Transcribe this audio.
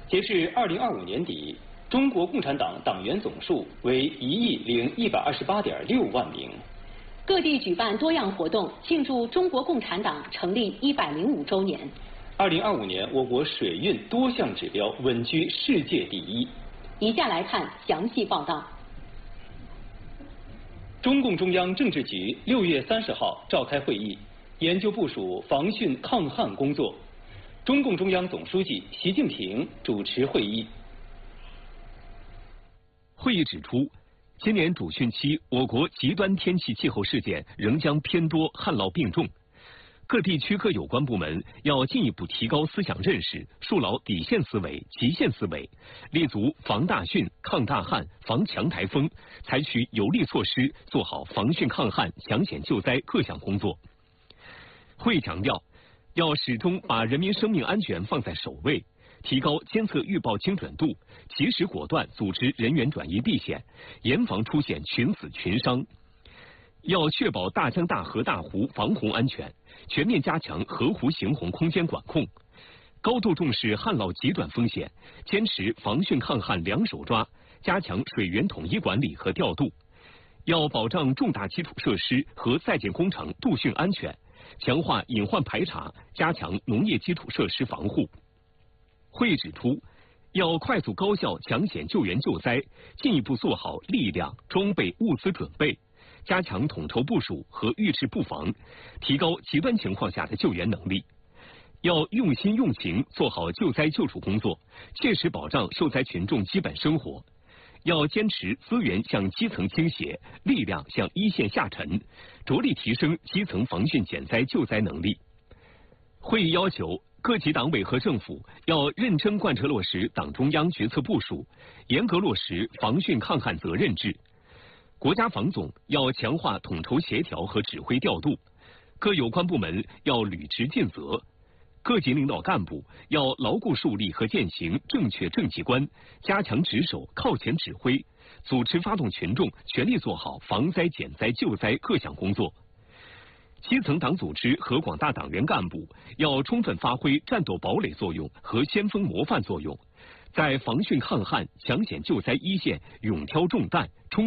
截至2025年底，中国共产党党员总数为10128.6万名。 各地举办多样活动，庆祝中国共产党成立105周年。 2025年，我国水运多项指标稳居世界第一。 以下来看详细报道。 中共中央政治局6月30号召开会议，研究部署防汛抗旱工作。中共中央总书记习近平主持会议。 会议指出，今年主汛期，我国极端天气气候事件仍将偏多，旱涝并重。各地区各有关部门要进一步提高思想认识，树牢底线思维、极限思维，立足防大汛、抗大旱、防强台风，采取有力措施，做好防汛抗旱、抢险救灾各项工作。会议强调，要始终把人民生命安全放在首位，提高监测预报精准度，及时果断组织人员转移避险，严防出现群死群伤。要确保大江大河大湖防洪安全，全面加强河湖行洪空间管控，高度重视旱涝极短风险，坚持防汛抗旱两手抓，加强水源统一管理和调度。要保障重大基础设施和在建工程度汛安全，强化隐患排查，加强农业基础设施防护。会议指出，要快速高效抢险救援救灾，进一步做好力量、装备、物资准备，加强统筹部署和预制布防，提高极端情况下的救援能力。要用心用情做好救灾救助工作，切实保障受灾群众基本生活。要坚持资源向基层倾斜，力量向一线下沉，着力提升基层防汛减灾救灾能力。会议要求，各级党委和政府要认真贯彻落实党中央决策部署，严格落实防汛抗旱责任制。国家防总要强化统筹协调和指挥调度，各有关部门要履职尽责。各级领导干部要牢固树立和践行正确政绩观，加强值守、靠前指挥，组织发动群众全力做好防灾减灾救灾各项工作。基层党组织和广大党员干部要充分发挥战斗堡垒作用和先锋模范作用，在防汛抗旱、抢险救灾一线勇挑重担，